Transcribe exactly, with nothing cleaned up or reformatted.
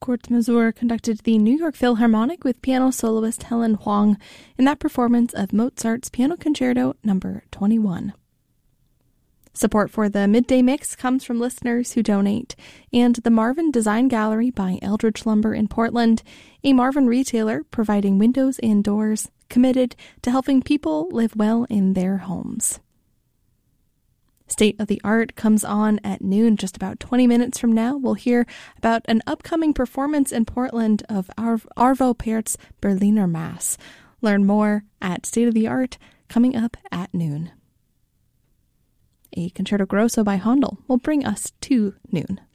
Court Mazur conducted the New York Philharmonic with piano soloist Helen Huang in that performance of Mozart's Piano Concerto number twenty-one. Support for the Midday Mix comes from listeners who donate, and the Marvin Design Gallery by Eldridge Lumber in Portland, a Marvin retailer providing windows and doors, committed to helping people live well in their homes. State of the Art comes on at noon. Just about twenty minutes from now, we'll hear about an upcoming performance in Portland of Ar- Arvo Pärt's Berliner Mass. Learn more at State of the Art coming up at noon. A Concerto Grosso by Handel will bring us to noon.